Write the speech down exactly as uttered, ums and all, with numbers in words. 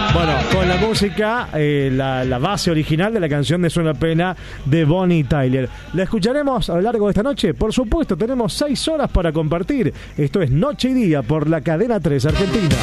Bueno, con la música, eh, la, la base original de la canción de Es una pena de Bonnie Tyler. ¿La escucharemos a lo largo de esta noche? Por supuesto, tenemos seis horas para compartir. Esto es Noche y Día por la Cadena tres Argentina.